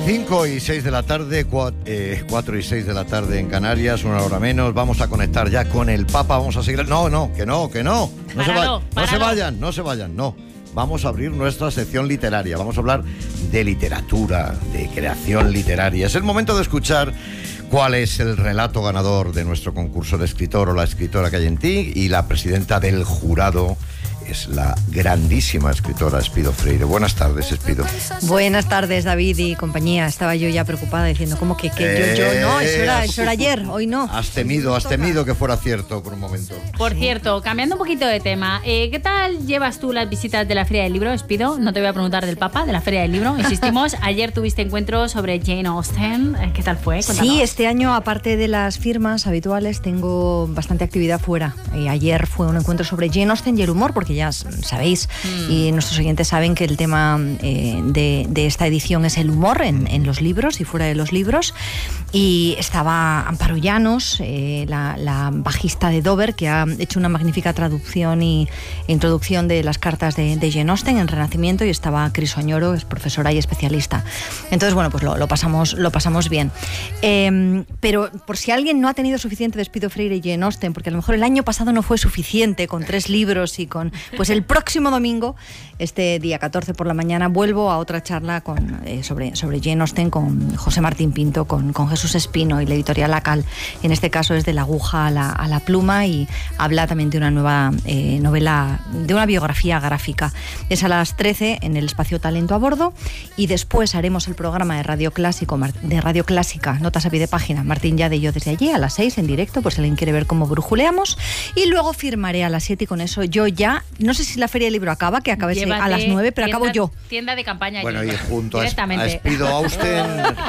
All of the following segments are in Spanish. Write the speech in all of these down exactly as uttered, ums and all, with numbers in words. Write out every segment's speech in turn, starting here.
cinco y seis de la tarde, cuatro y seis de la tarde en Canarias, una hora menos. Vamos a conectar ya con el Papa, vamos a seguir... No, no, que no, que no. No, se, va... no se vayan, no se vayan, no. Vamos a abrir nuestra sección literaria. Vamos a hablar de literatura, de creación literaria. Es el momento de escuchar cuál es el relato ganador de nuestro concurso de escritor o la escritora que hay en ti, y la presidenta del jurado es la grandísima escritora Espido Freire. Buenas tardes, Espido. Buenas tardes, David y compañía. Estaba yo ya preocupada diciendo, ¿cómo que, que eh, yo, yo no? Eso era, eso era ayer, hoy no. Has temido, has temido que fuera cierto por un momento. Por cierto, cambiando un poquito de tema, eh, ¿qué tal llevas tú las visitas de la Feria del Libro, Espido? No te voy a preguntar del Papa, de la Feria del Libro. Insistimos, ayer tuviste encuentros sobre Jane Austen. ¿Qué tal fue? Cuéntanos. Sí, este año, aparte de las firmas habituales, tengo bastante actividad fuera. Y ayer fue un encuentro sobre Jane Austen y el humor, porque ya sabéis, mm. y nuestros oyentes saben que el tema eh, de, de esta edición es el humor en, en los libros y fuera de los libros. Y estaba Amparo Llanos, eh, la, la bajista de Dover, que ha hecho una magnífica traducción y introducción de las cartas de, de Jane Austen en Renacimiento, y estaba Cris Oñoro, es profesora y especialista. Entonces, bueno, pues lo, lo, pasamos, lo pasamos bien. Eh, pero por si alguien no ha tenido suficiente de Espido Freire y Jane Austen, porque a lo mejor el año pasado no fue suficiente con tres libros y con... Pues el próximo domingo, este día catorce por la mañana, vuelvo a otra charla con, eh, sobre, sobre Jane Austen con José Martín Pinto, con, con Jesús Espino y la editorial Lacal. En este caso es de la aguja a la, a la pluma, y habla también de una nueva eh, novela, de una biografía gráfica. Es a las trece en el espacio Talento a Bordo, y después haremos el programa de Radio Clásico, de Radio Clásica, Notas a pie de página, Martín Yade y yo desde allí, a las seis en directo, por si alguien quiere ver cómo brujuleamos, y luego firmaré a las siete, y con eso yo ya, no sé si la Feria del Libro acaba, que acabe a las nueve, pero tienda, acabo yo. Tienda de campaña. Bueno, allí, y junto a, a Espido Austen,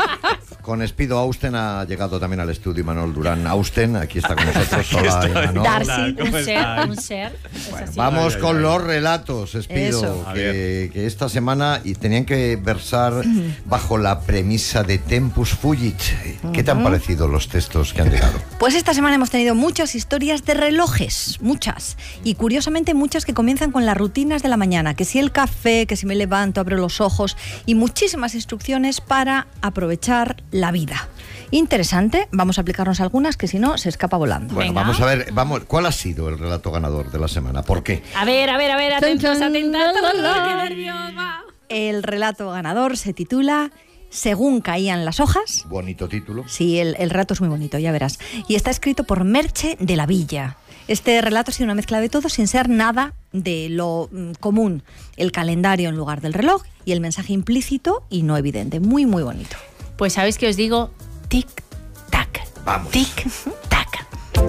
con Espido Austen ha llegado también al estudio Manuel Durán Austen, aquí está con nosotros. Hola, Imanol. Darcy, un ser, un ser. Bueno, vamos ay, con ay, los relatos, Espido, que, que esta semana y tenían que versar bajo la premisa de Tempus Fugit. ¿Qué te han parecido los textos que han llegado? Pues esta semana hemos tenido muchas historias de relojes, muchas, y curiosamente muchas que comienzan con las rutinas de la mañana, que si el café, que si me levanto, abro los ojos, y muchísimas instrucciones para aprovechar la vida. Interesante, vamos a aplicarnos algunas, que si no se escapa volando. Bueno, Venga. vamos a ver, vamos, ¿cuál ha sido el relato ganador de la semana? ¿Por qué? A ver, a ver, a ver, atentos, atentos, qué nervios, va. El relato ganador se titula Según caían las hojas. Bonito título. Sí, el, el relato es muy bonito, ya verás. Y está escrito por Merche de la Villa. Este relato ha sido una mezcla de todo, sin ser nada de lo mm, común. El calendario en lugar del reloj, y el mensaje implícito y no evidente. Muy, muy bonito. Pues ¿sabéis qué os digo? Tic-tac. Vamos. Tic-tac.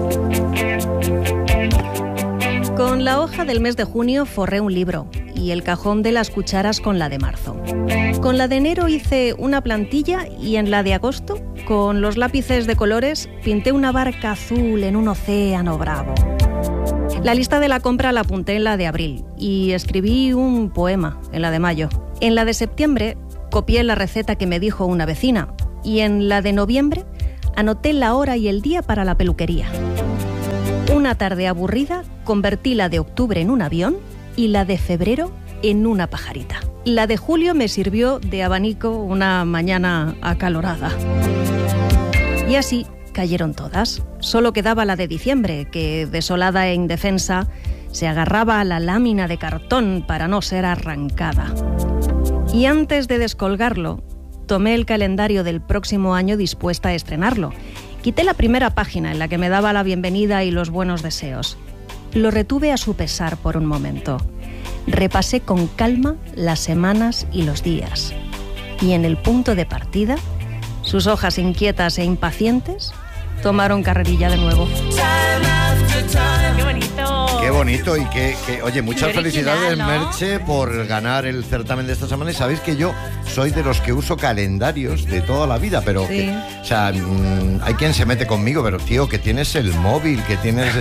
Con la hoja del mes de junio forré un libro, y el cajón de las cucharas con la de marzo. Con la de enero hice una plantilla, y en la de agosto, con los lápices de colores, pinté una barca azul en un océano bravo. La lista de la compra la apunté en la de abril, y escribí un poema en la de mayo. En la de septiembre copié la receta que me dijo una vecina, y en la de noviembre anoté la hora y el día para la peluquería. Una tarde aburrida convertí la de octubre en un avión, y la de febrero en una pajarita. La de julio me sirvió de abanico una mañana acalorada. Y así cayeron todas. Solo quedaba la de diciembre, que, desolada e indefensa, se agarraba a la lámina de cartón para no ser arrancada. Y antes de descolgarlo, tomé el calendario del próximo año dispuesta a estrenarlo. Quité la primera página en la que me daba la bienvenida y los buenos deseos. Lo retuve a su pesar por un momento. Repasé con calma las semanas y los días. Y en el punto de partida, sus hojas inquietas e impacientes tomaron carrerilla de nuevo. ¡Qué bonito! Qué bonito y que, que oye, muchas Qué original, felicidades, ¿no? Merche, por ganar el certamen de esta semana. Y sabéis que yo soy de los que uso calendarios de toda la vida, pero, sí. que, o sea, mmm, hay quien se mete conmigo, pero tío, que tienes el móvil, que tienes...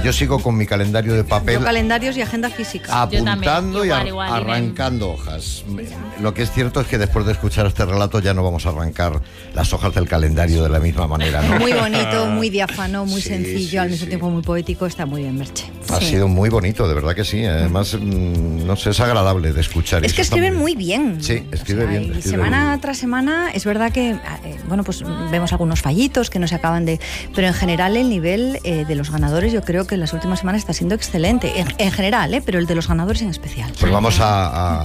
Yo sigo con mi calendario de papel. Yo calendarios y agenda física. Apuntando igual, y igual, arrancando hojas. Lo que es cierto es que después de escuchar este relato ya no vamos a arrancar las hojas del calendario de la misma manera, ¿no? Muy bonito, muy diáfano, muy Sí, sencillo, sí, al mismo sí. tiempo muy poético. Está muy bien, Merche. Ha Sí. sido muy bonito, de verdad que sí. Además, mm, no sé, es agradable de escuchar. Es eso que está escriben muy bien. Sí, escribe O sea, bien. Y escribe semana bien. tras semana es verdad que, eh, bueno, pues vemos algunos fallitos que no se acaban de... Pero en general el nivel eh, de los ganadores yo creo que en las últimas semanas está siendo excelente. En, en general, ¿eh? Pero el de los ganadores en especial. Pues vamos a, a-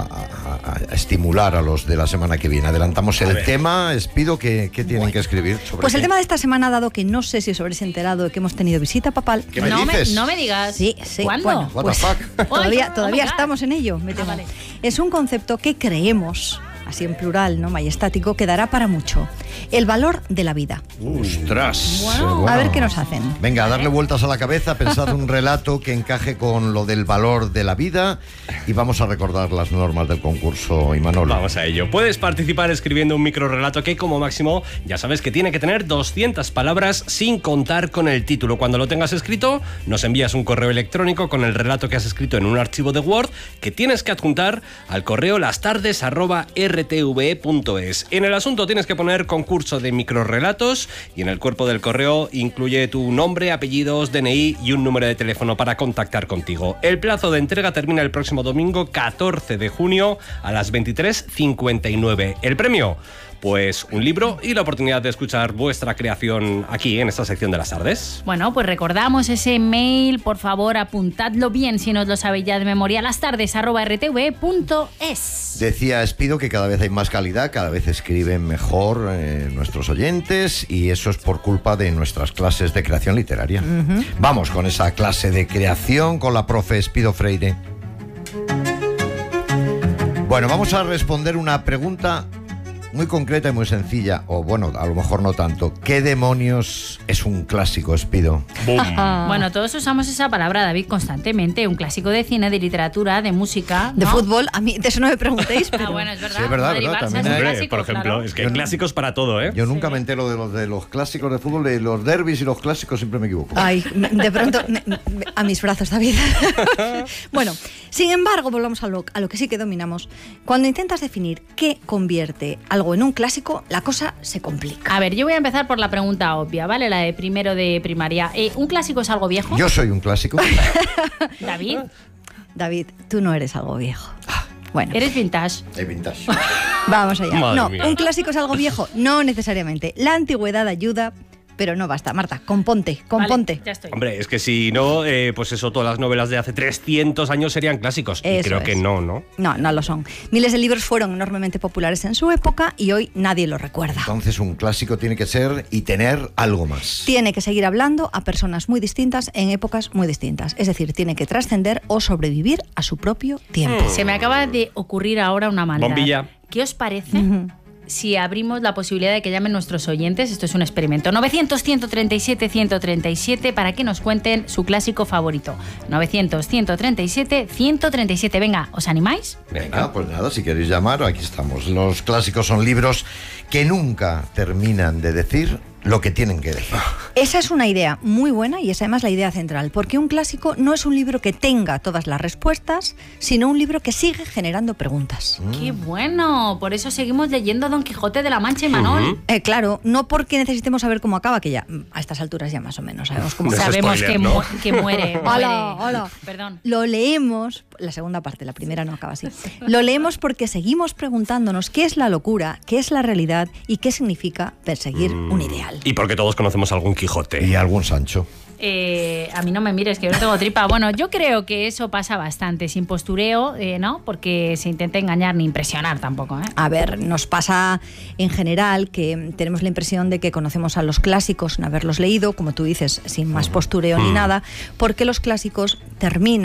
a- a- a estimular a los de la semana que viene. Adelantamos el tema. Les pido que, que tienen que escribir sobre Pues el qué. tema de esta semana, dado que no sé si os habréis enterado de que hemos tenido visita papal. ¿Qué me no, dices? Me, no me digas. Sí, sí. ¿Cuándo? Bueno, What pues the fuck? todavía, Oh todavía my God. estamos en ello, me Ah, temo. vale. Es un concepto que creemos, así en plural, no majestático, que dará para mucho. El valor de la vida. ¡Ostras! Bueno. A ver qué nos hacen. Venga, a darle vueltas a la cabeza, pensad un relato que encaje con lo del valor de la vida y vamos a recordar las normas del concurso, Imanol. Vamos a ello. Puedes participar escribiendo un microrrelato que como máximo ya sabes que tiene que tener doscientas palabras sin contar con el título. Cuando lo tengas escrito, nos envías un correo electrónico con el relato que has escrito en un archivo de Word que tienes que adjuntar al correo lastardes arroba r t v e punto es. En el asunto tienes que poner concurso de microrrelatos y en el cuerpo del correo incluye tu nombre, apellidos, D N I y un número de teléfono para contactar contigo. El plazo de entrega termina el próximo domingo catorce de junio a las veintitrés cincuenta y nueve. ¿El premio? Pues un libro y la oportunidad de escuchar vuestra creación aquí en esta sección de las tardes. Bueno, pues recordamos ese mail, por favor, apuntadlo bien si no os lo sabéis ya de memoria, lastardes arroba r t v e punto es. Decía Espido que cada vez hay más calidad, cada vez escriben mejor eh, nuestros oyentes y eso es por culpa de nuestras clases de creación literaria. Vamos con esa clase de creación con la profe Espido Freire. Bueno, vamos a responder una pregunta muy concreta y muy sencilla, o bueno, a lo mejor no tanto. ¿Qué demonios es un clásico, Espido? ¡Bum! Bueno, todos usamos esa palabra, David, constantemente. Un clásico de cine, de literatura, de música. De ¿no? fútbol, a mí de eso no me preguntéis, pero... Ah, bueno, es verdad. Sí, es verdad, Madrid, verdad, Barça también es un hay- Hombre, clásico, por ejemplo, claro. es que hay clásicos para todo, ¿eh? Yo nunca me entero de los, de los clásicos de fútbol, de los derbis y los clásicos, siempre me equivoco. Ay, de pronto, me- me- a mis brazos, David. Bueno, sin embargo, volvamos a lo, a lo que sí que dominamos. Cuando intentas definir qué convierte algo en un clásico, la cosa se complica. A ver, yo voy a empezar por la pregunta obvia, ¿vale? La de primero de primaria. Eh, ¿Un clásico es algo viejo? Yo soy un clásico. David, David, tú no eres algo viejo. Bueno, eres vintage. De vintage. vamos allá. Madre No, mía. un clásico es algo viejo, no necesariamente. La antigüedad ayuda, pero no basta. Marta, componte, componte. Vale, ya estoy. Hombre, es que si no, eh, pues eso, todas las novelas de hace trescientos años serían clásicos. Y Eso creo es. que no, ¿no? No, no lo son. Miles de libros fueron enormemente populares en su época y hoy nadie los recuerda. Entonces un clásico tiene que ser y tener algo más. Tiene que seguir hablando a personas muy distintas en épocas muy distintas. Es decir, tiene que trascender o sobrevivir a su propio tiempo. Se me acaba de ocurrir ahora una maldad. Bombilla. ¿Qué os parece si abrimos la posibilidad de que llamen nuestros oyentes? Esto es un experimento. novecientos, ciento treinta y siete, ciento treinta y siete para que nos cuenten su clásico favorito. novecientos, ciento treinta y siete, ciento treinta y siete. Venga, ¿os animáis? Venga, pues nada, si queréis llamar, aquí estamos. Los clásicos son libros que nunca terminan de decir lo que tienen que decir. Esa es una idea muy buena y es además la idea central, porque un clásico no es un libro que tenga todas las respuestas, sino un libro que sigue generando preguntas. ¡Qué bueno! Por eso seguimos leyendo Don Quijote de la Mancha y Manol. Eh, claro, no porque necesitemos saber cómo acaba, que ya mm, a estas alturas ya más o menos sabemos cómo No es acaba. Sabemos spoiler, que, ¿no? mu- que muere. Hola, muere. hola. Perdón. Lo leemos, la segunda parte, la primera no acaba así. Lo leemos porque seguimos preguntándonos qué es la locura, qué es la realidad y qué significa perseguir un ideal. Y porque todos conocemos algún Quijote. Y algún Sancho. Eh, a mí no me mires, que yo no tengo tripa. Bueno, yo creo que eso pasa bastante, sin postureo, eh, ¿no? Porque se intenta engañar ni impresionar tampoco, ¿eh? A ver, nos pasa en general que tenemos la impresión de que conocemos a los clásicos sin haberlos leído, como tú dices, sin más postureo ni nada, porque los clásicos terminan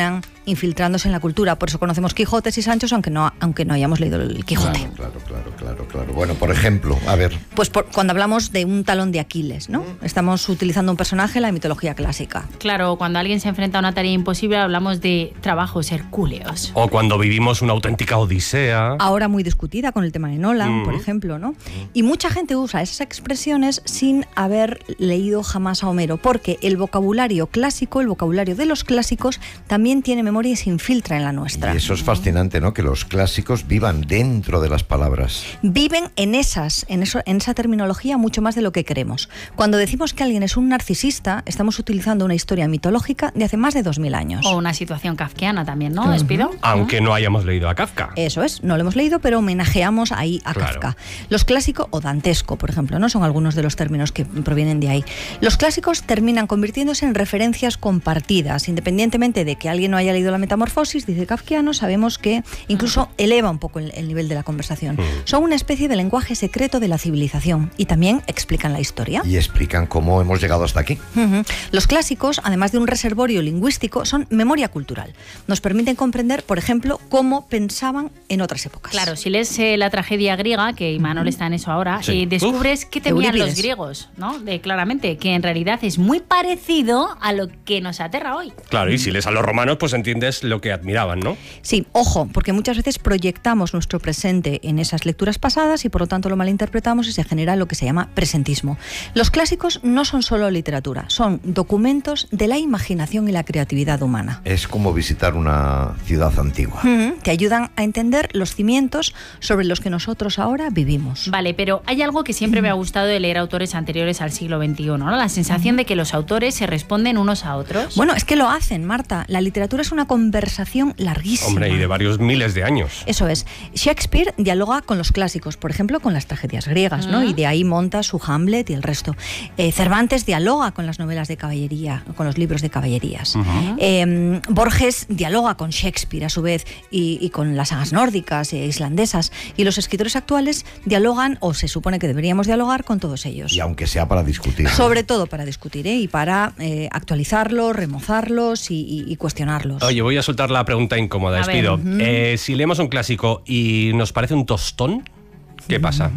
infiltrándose en la cultura. Por eso conocemos Quijotes y Sanchos, aunque no, aunque no hayamos leído el Quijote. Claro, claro, claro, claro, claro. Bueno, por ejemplo, a ver. Pues por, cuando hablamos de un talón de Aquiles, ¿no? Estamos utilizando un personaje de la mitología clásica. Claro, cuando alguien se enfrenta a una tarea imposible hablamos de trabajos hercúleos. O cuando vivimos una auténtica odisea. Ahora muy discutida con el tema de Nolan, mm. por ejemplo, ¿no? Y mucha gente usa esas expresiones sin haber leído jamás a Homero, porque el vocabulario clásico, el vocabulario de los clásicos, también tiene memoria y se infiltra en la nuestra. Y eso es fascinante, ¿no? Que los clásicos vivan dentro de las palabras. Viven en esas, en eso, en esa terminología mucho más de lo que creemos. Cuando decimos que alguien es un narcisista, estamos utilizando una historia mitológica de hace más de dos mil años. O una situación kafkiana también, ¿no? ¿Despido? Aunque no hayamos leído a Kafka. Eso es, no lo hemos leído, pero homenajeamos ahí a claro. Kafka. Los clásicos, o dantesco, por ejemplo, ¿no? Son algunos de los términos que provienen de ahí. Los clásicos terminan convirtiéndose en referencias compartidas, independientemente de que alguien no haya leído la Metamorfosis, dice kafkiano, sabemos que incluso eleva un poco el, el nivel de la conversación. Mm. Son una especie de lenguaje secreto de la civilización y también explican la historia. Y explican cómo hemos llegado hasta aquí. Uh-huh. Los clásicos, además de un reservorio lingüístico, son memoria cultural. Nos permiten comprender, por ejemplo, cómo pensaban en otras épocas. Claro, si lees eh, la tragedia griega, que Imanol uh-huh. está en eso ahora, sí. eh, descubres Uf, que temían los griegos, ¿no? De, claramente, que en realidad es muy parecido a lo que nos aterra hoy. Claro, y si lees a los romanos, pues entiendes lo que admiraban, ¿no? Sí, ojo, porque muchas veces proyectamos nuestro presente en esas lecturas pasadas y por lo tanto lo malinterpretamos y se genera lo que se llama presentismo. Los clásicos no son solo literatura, son documentos de la imaginación y la creatividad humana. Es como visitar una ciudad antigua. Uh-huh. Te ayudan a entender los cimientos sobre los que nosotros ahora vivimos. Vale, pero hay algo que siempre uh-huh. me ha gustado de leer autores anteriores al siglo veintiuno, ¿no? La sensación uh-huh. de que los autores se responden unos a otros. Bueno, es que lo hacen, Marta. La literatura es una conversación larguísima. Hombre, y de varios miles de años. Eso es. Shakespeare dialoga con los clásicos, por ejemplo, con las tragedias griegas, uh-huh. ¿no? Y de ahí monta su Hamlet y el resto. Eh, Cervantes dialoga con las novelas de caballería, con los libros de caballerías. Uh-huh. Eh, Borges dialoga con Shakespeare, a su vez, y, y con las sagas nórdicas e islandesas. Y los escritores actuales dialogan, o se supone que deberíamos dialogar, con todos ellos. Y aunque sea para discutir. Sobre todo para discutir, ¿eh? Y para eh, actualizarlos, remozarlos y, y, y cuestionarlos. Oye, voy a soltar la pregunta incómoda, a despido. Uh-huh. Eh, si leemos un clásico y nos parece un tostón, ¿qué pasa?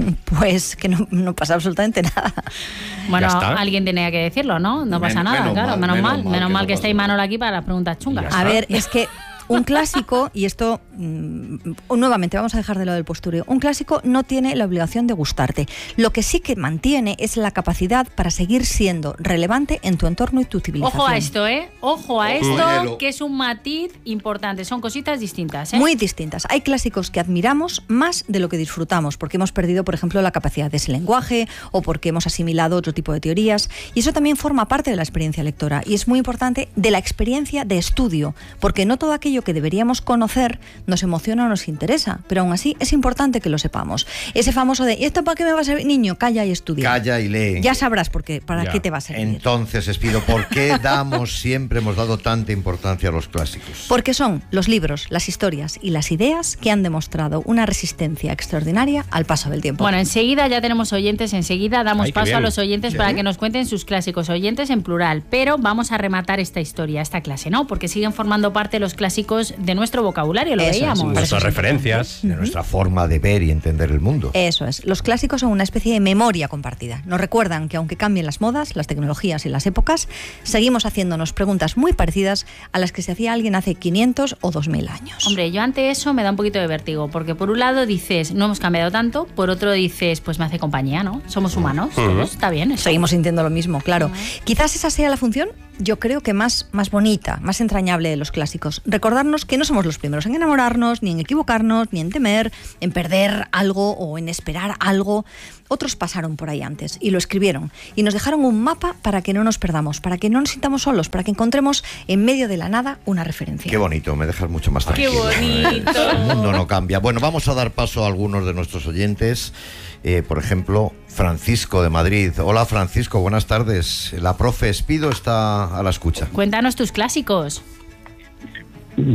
Pues que no, no pasa absolutamente nada. Bueno, alguien tenía que decirlo, ¿no? No pasa Men, nada, menos claro, mal, menos, menos mal. Menos mal que, que está Imanol aquí para las preguntas chungas. A ver, es que un clásico, y esto mmm, nuevamente vamos a dejar de lo del postureo, un clásico no tiene la obligación de gustarte. Lo que sí que mantiene es la capacidad para seguir siendo relevante en tu entorno y tu civilización. Ojo a esto, ¿eh? Ojo a esto, que es un matiz importante. Son cositas distintas, ¿eh? Muy distintas. Hay clásicos que admiramos más de lo que disfrutamos, porque hemos perdido, por ejemplo, la capacidad de ese lenguaje o porque hemos asimilado otro tipo de teorías. Y eso también forma parte de la experiencia lectora. Y es muy importante de la experiencia de estudio, porque no todo aquello que deberíamos conocer nos emociona o nos interesa, pero aún así es importante que lo sepamos. Ese famoso de ¿y esto para qué me va a servir? Niño, calla y estudia. Calla y lee. Ya sabrás por qué, para ya. qué te va a servir. Entonces, Espido, ¿por qué damos siempre, hemos dado tanta importancia a los clásicos? Porque son los libros, las historias y las ideas que han demostrado una resistencia extraordinaria al paso del tiempo. Bueno, enseguida ya tenemos oyentes, enseguida damos Ay, paso a los oyentes ¿Sí? para que nos cuenten sus clásicos, oyentes en plural, pero vamos a rematar esta historia, esta clase, ¿no? Porque siguen formando parte los clásicos de nuestro vocabulario, lo Eso veíamos. Es, nuestras referencias. De nuestra forma de ver y entender el mundo. Eso es. Los clásicos son una especie de memoria compartida. Nos recuerdan que aunque cambien las modas, las tecnologías y las épocas, seguimos haciéndonos preguntas muy parecidas a las que se hacía alguien hace quinientos o dos mil años. Hombre, yo ante eso me da un poquito de vértigo, porque por un lado dices, no hemos cambiado tanto, por otro dices, pues me hace compañía, ¿no? Somos humanos, uh-huh. todos, está bien. Eso. Seguimos sintiendo lo mismo, claro. Uh-huh. Quizás esa sea la función, yo creo que más, más bonita, más entrañable de los clásicos. Recordarnos que no somos los primeros en enamorarnos, ni en equivocarnos, ni en temer, en perder algo o en esperar algo. Otros pasaron por ahí antes y lo escribieron y nos dejaron un mapa para que no nos perdamos, para que no nos sintamos solos, para que encontremos en medio de la nada una referencia. Qué bonito, me dejas mucho más tranquilo. Qué bonito. El mundo no cambia. Bueno, vamos a dar paso a algunos de nuestros oyentes. Eh, por ejemplo, Francisco de Madrid. Hola, Francisco, buenas tardes. La profe Espido está a la escucha. Cuéntanos tus clásicos.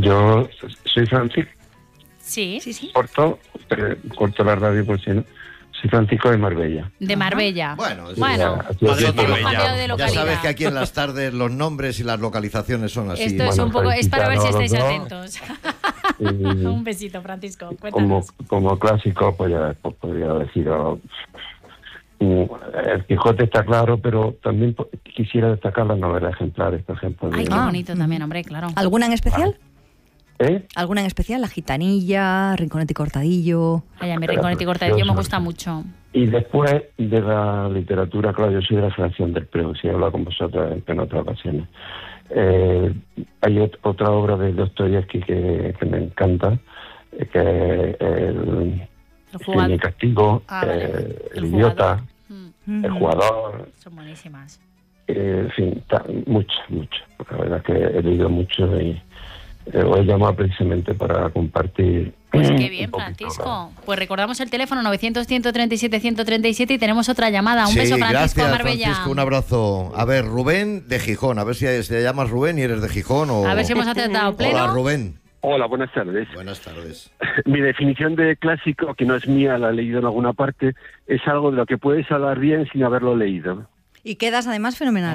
Yo soy Francisco. Sí, sí, sí. Corto, eh, corto la radio por si no. Soy Francisco de Marbella. De Marbella. Bueno, sí, bueno ya, nosotros Marbella. hemos cambiado de ya localidad. sabes que aquí en las tardes los nombres y las localizaciones son así. Esto es Bueno, un poco, es para ver si estáis felicitarnos atentos. Y Un besito, Francisco. como, Cuéntanos. como clásico, pues ya pues, podría decir... oh, mm, el Quijote está claro, pero también po- quisiera destacar las novelas ejemplares, por ejemplo. de- Ay, qué Ah. bonito también, hombre, claro. ¿Alguna en especial? ¿Eh? ¿Alguna en especial? La Gitanilla, Rinconete y Cortadillo. Ay, a mi Rinconete y Cortadillo me gusta mucho. Y después de la literatura, claro, yo soy de la generación del Preu, si he hablado con vosotros en, en otras ocasiones. Eh, hay ot- otra obra de Dostoyevsky que, que me encanta, eh, que es el, El Crimen y jugador. Castigo, Ah, vale. eh, El El Idiota, jugador. Mm, El Jugador, son buenísimas. eh, en fin, ta- mucho, mucho. La verdad es que he leído mucho y eh, os he llamado precisamente para compartir. Pues qué un bien, poquito, Francisco. Pues recordamos el teléfono novecientos, ciento treinta y siete, ciento treinta y siete y tenemos otra llamada. Un Sí, beso, Francisco, gracias, Marbella. Francisco, un abrazo. A ver, Rubén de Gijón, a ver si te llamas Rubén y eres de Gijón o... A ver si hemos acertado pleno. Hola, Rubén. Hola, buenas tardes. Buenas tardes. Mi definición de clásico, que no es mía, la he leído en alguna parte, es algo de lo que puedes hablar bien sin haberlo leído. Y quedas además fenomenal.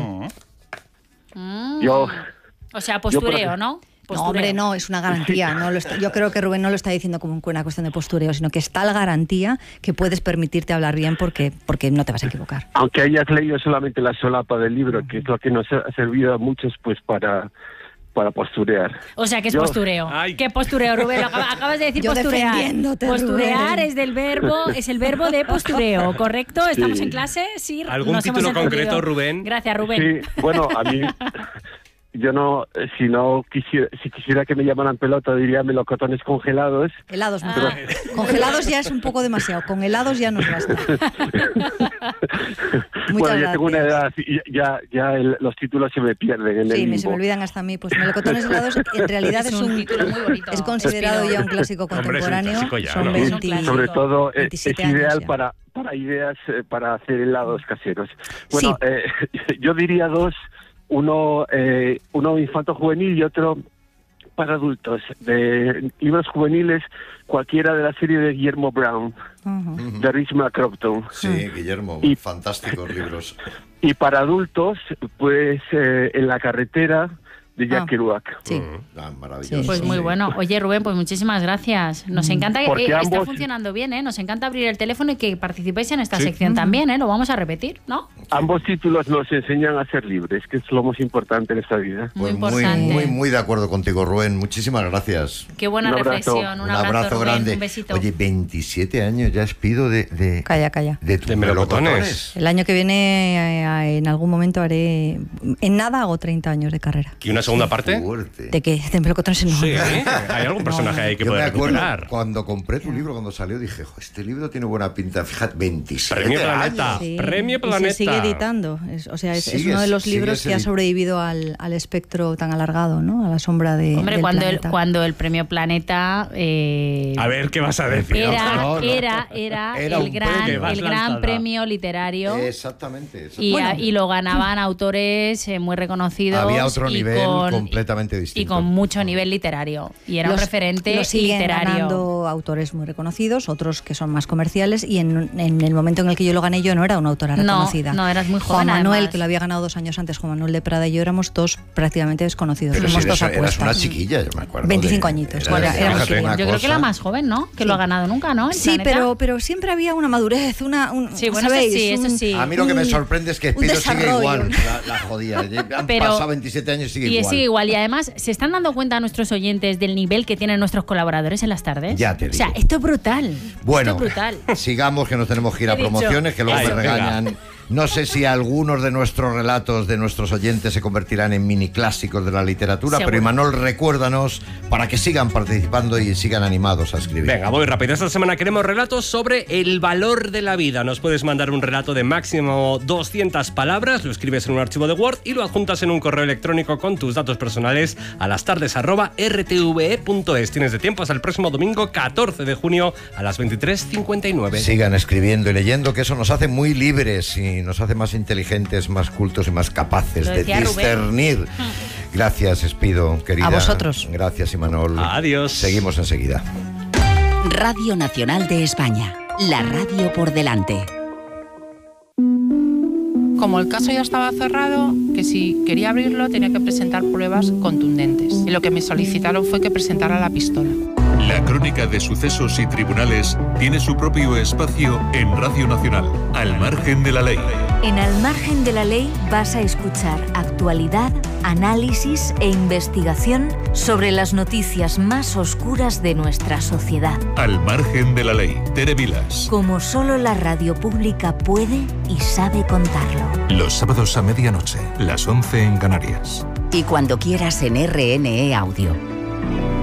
Mm. Yo, O sea, Yo, por postureo, ejemplo- ¿no? No, Postureo. hombre, no, es una garantía. No lo está- yo creo que Rubén no lo está diciendo como una cuestión de postureo, sino que es tal garantía que puedes permitirte hablar bien porque, porque no te vas a equivocar. aunque hayas leído solamente la solapa del libro, que es lo que nos ha servido a muchos pues para, para posturear. O sea, que es Yo- postureo. Ay. ¿Qué postureo, Rubén? Lo acaba- acabas de decir Yo posturear. defendiéndote, Posturear Rubén. es del verbo, es el verbo de postureo, ¿correcto? ¿Estamos Sí. en clase? Sí. ¿Algún nos hemos título entendido. concreto, Rubén? Gracias, Rubén. Sí, bueno, a mí, yo no, eh, si no quisiera, si quisiera que me llamaran pelota, diría melocotones congelados. Helados, Ah. mejor. Congelados ya es un poco demasiado. Con helados ya nos basta. Muchas bueno, ya tengo una gracias. edad, y ya, ya el- los títulos se me pierden en Sí, el me, se me limbo. olvidan hasta a mí. Pues melocotones helados en realidad Es es, un un, título muy bonito, es considerado Espino. ya un clásico Hombre, es un contemporáneo. clásico ya, Son ¿no? Y Es un veinte. clásico. sobre todo eh, es veintisiete años ideal ya. para, para ideas, eh, para hacer helados caseros. Bueno, Sí. eh, yo diría dos, uno, eh, uno infanto juvenil y otro para adultos. De libros juveniles, cualquiera de la serie de Guillermo Brown, Ujú. de Richmond Crompton. Sí, Guillermo, Y- fantásticos libros. Y para adultos, pues eh, En la carretera, de Jack Ah. Kerouac. Sí. Ah, maravilloso. Sí, Pues muy sí. bueno. Oye, Rubén, pues muchísimas gracias. Nos encanta que Porque eh, está ambos- funcionando bien, ¿eh? Nos encanta abrir el teléfono y que participéis en esta Sí. sección también, ¿eh? Lo vamos a repetir, ¿no? Ambos títulos nos enseñan a ser libres, que es lo más importante en esta vida. Muy Pues muy, importante. muy, muy de acuerdo contigo, Rubén. Muchísimas gracias. Qué buena Un abrazo. reflexión. Un, Un abrazo, Rubén. grande. Un besito. Oye, veintisiete años ya despido de, de, Calla, calla. de tus De melocotones. El año que viene, eh, en algún momento haré. En nada hago treinta años de carrera. ¿Y una segunda parte? Fuerte. ¿De qué? De melocotones no. Sí, ¿eh? Hay algún personaje ahí que Yo me puede acuerdo recuperar. cuando compré tu libro, cuando salió, dije, "Jo, este libro tiene buena pinta". Fíjate, veintisiete Premio años. Planeta. Sí, Premio y Planeta. se sigue editando. Es- o sea, es, es Sigue- uno de los sigue libros que ha edi- sobrevivido al, al espectro tan alargado, ¿no? A la sombra de. Hombre, del cuando el, planeta. cuando el premio Planeta. eh, A ver, ¿qué vas a decir? Era, No, no. era, era, Era el un gran, premio. Que vas el gran lanzada. premio literario. Exactamente. Y, exactamente. Bueno. y lo ganaban autores eh, muy reconocidos. Había otro y nivel con- completamente Y distinto. con mucho nivel literario. Y era un Los- referente lo siguen literario. ganando autores muy reconocidos, otros que son más comerciales, y en, en el momento en el que yo lo gané yo no era una autora No, reconocida. no, eras muy Juan joven, Manuel, además. que lo había ganado dos años antes, Juan Manuel de Prada y yo éramos dos prácticamente desconocidos. Pero si Fuimos eres, dos eras apuestas. una chiquilla, yo me acuerdo. veinticinco de- añitos, eras- bueno, era eras fíjate. una Yo creo que la cosa- más joven, ¿no? Que lo ha ganado nunca, ¿no? El Sí, Planeta. pero, pero siempre había una madurez, una... Un, Sí, bueno, eso ¿sabéis? sí, eso Un- sí. A mí lo que me un- sorprende es que un Espido sigue desarrollo. igual, la, la jodida. Han Pero- pasado veintisiete años y sigue Y igual. sigue igual. Y además, ¿se están dando cuenta nuestros oyentes del nivel que tienen nuestros colaboradores en las tardes? Ya te O sea, digo. esto es brutal. Bueno, Esto es brutal. sigamos que nos tenemos que ir a He dicho. promociones, que luego Ay, me venga. regañan. No sé si algunos de nuestros relatos de nuestros oyentes se convertirán en mini clásicos de la literatura, Seguro. pero Imanol, recuérdanos para que sigan participando y sigan animados a escribir. Venga, voy rápido. Esta semana queremos relatos sobre el valor de la vida. Nos puedes mandar un relato de máximo doscientas palabras, lo escribes en un archivo de Word y lo adjuntas en un correo electrónico con tus datos personales a las tardes arroba r t v e punto es. Tienes de tiempo hasta el próximo domingo catorce de junio a las veintitrés cincuenta y nueve. Sigan escribiendo y leyendo, que eso nos hace muy libres y nos hace más inteligentes, más cultos y más capaces Lo de decía Rubén. discernir. Gracias, Espido, querida. A vosotros. Gracias, Imanol. Adiós. Seguimos enseguida. Radio Nacional de España. La radio por delante. Como el caso ya estaba cerrado, que si quería abrirlo tenía que presentar pruebas contundentes. Y lo que me solicitaron fue que presentara la pistola. La crónica de sucesos y tribunales tiene su propio espacio en Radio Nacional, Al Margen de la Ley. En Al Margen de la Ley vas a escuchar actualidad, análisis e investigación sobre las noticias más oscuras de nuestra sociedad. Al Margen de la Ley, Tere Vilas. Como solo la radio pública puede y sabe contarlo. Los sábados a medianoche, las once en Canarias. Y cuando quieras en R N E Audio.